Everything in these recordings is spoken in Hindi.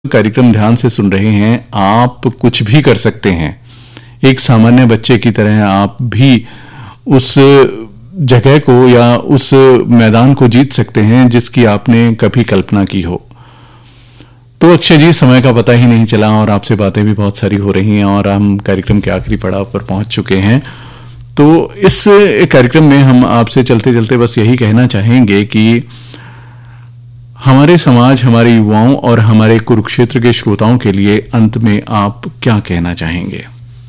कार्यक्रम ध्यान से सुन रहे हैं, आप कुछ भी कर सकते हैं। एक सामान्य बच्चे की तरह आप भी उस जगह को या उस मैदान को जीत सकते हैं जिसकी आपने कभी कल्पना की हो। तो अक्षय जी, समय का पता ही नहीं चला और आपसे बातें भी बहुत सारी हो रही हैं और हम कार्यक्रम के आखिरी पड़ाव पर पहुंच चुके हैं। तो इस कार्यक्रम में हम आपसे चलते चलते बस यही कहना चाहेंगे कि हमारे समाज, हमारे युवाओं और हमारे कुरुक्षेत्र के श्रोताओं के लिए अंत में आप क्या कहना चाहेंगे?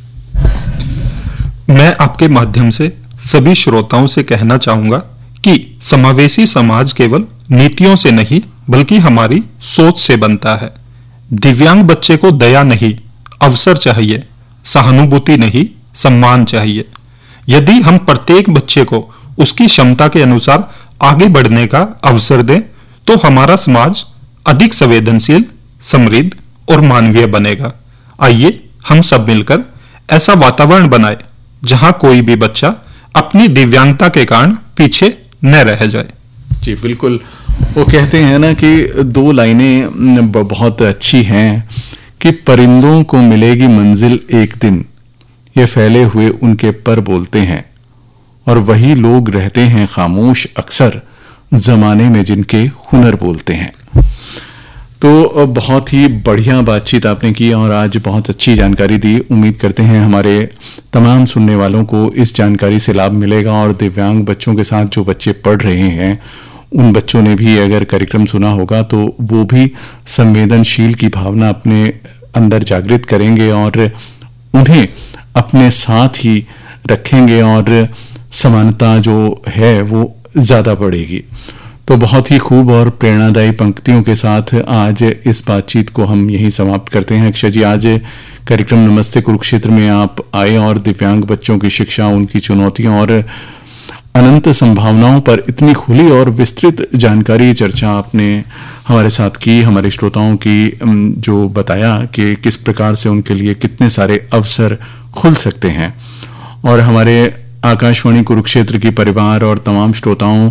मैं आपके माध्यम से सभी श्रोताओं से कहना चाहूंगा कि समावेशी समाज केवल नीतियों से नहीं बल्कि हमारी सोच से बनता है। दिव्यांग बच्चे को दया नहीं, अवसर चाहिए, सहानुभूति नहीं, सम्मान चाहिए। यदि हम प्रत्येक बच्चे को उसकी क्षमता के अनुसार आगे बढ़ने का अवसर दें तो हमारा समाज अधिक संवेदनशील, समृद्ध और मानवीय बनेगा। आइए हम सब मिलकर ऐसा वातावरण बनाए जहां कोई भी बच्चा अपनी दिव्यांगता के कारण पीछे न रह जाए। जी बिल्कुल। वो कहते हैं ना कि दो लाइनें बहुत अच्छी हैं कि परिंदों को मिलेगी मंजिल एक दिन, ये फैले हुए उनके पर बोलते हैं, और वही लोग रहते हैं खामोश अक्सर जमाने में जिनके हुनर बोलते हैं। तो बहुत ही बढ़िया बातचीत आपने की और आज बहुत अच्छी जानकारी दी। उम्मीद करते हैं हमारे तमाम सुनने वालों को इस जानकारी से लाभ मिलेगा और दिव्यांग बच्चों के साथ जो बच्चे पढ़ रहे हैं उन बच्चों ने भी अगर कार्यक्रम सुना होगा तो वो भी संवेदनशील की भावना अपने अंदर जागृत करेंगे और उन्हें अपने साथ ही रखेंगे और समानता जो है वो ज्यादा बढ़ेगी। तो बहुत ही खूब और प्रेरणादायी पंक्तियों के साथ आज इस बातचीत को हम यहीं समाप्त करते हैं। अक्षय जी, आज कार्यक्रम नमस्ते कुरुक्षेत्र में आप आए और दिव्यांग बच्चों की शिक्षा, उनकी चुनौतियों और अनंत संभावनाओं पर इतनी खुली और विस्तृत जानकारी चर्चा आपने हमारे साथ की, हमारे श्रोताओं की जो बताया कि किस प्रकार से उनके लिए कितने सारे अवसर खुल सकते हैं। और हमारे आकाशवाणी कुरुक्षेत्र की परिवार और तमाम श्रोताओं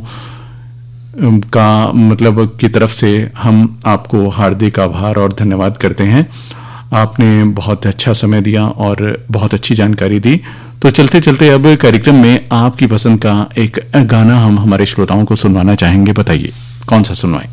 का की तरफ से हम आपको हार्दिक आभार और धन्यवाद करते हैं। आपने बहुत अच्छा समय दिया और बहुत अच्छी जानकारी दी। तो चलते चलते अब कार्यक्रम में आपकी पसंद का एक गाना हम हमारे श्रोताओं को सुनवाना चाहेंगे। बताइए कौन सा सुनवाएं?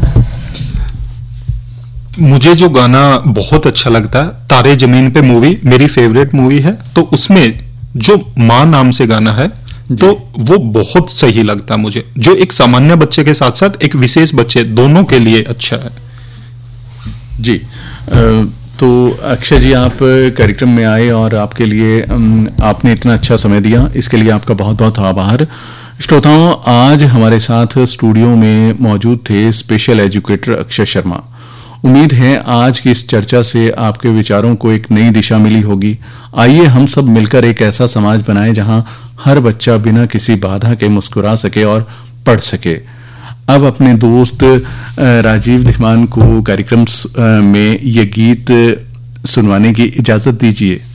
मुझे जो गाना बहुत अच्छा लगता है, तारे जमीन पे मूवी मेरी फेवरेट मूवी है, तो उसमें जो मां नाम से गाना है तो वो बहुत सही लगता मुझे, जो एक सामान्य बच्चे के साथ साथ एक विशेष बच्चे दोनों के लिए अच्छा है। जी तो अक्षय जी, आप कार्यक्रम में आए और आपके लिए आपने इतना अच्छा समय दिया, इसके लिए आपका बहुत बहुत आभार। श्रोताओं, आज हमारे साथ स्टूडियो में मौजूद थे स्पेशल एजुकेटर अक्षय शर्मा। उम्मीद है आज की इस चर्चा से आपके विचारों को एक नई दिशा मिली होगी। आइए हम सब मिलकर एक ऐसा समाज बनाएं जहां हर बच्चा बिना किसी बाधा के मुस्कुरा सके और पढ़ सके। अब अपने दोस्त राजीव धीमान को कार्यक्रम में ये गीत सुनवाने की इजाजत दीजिए।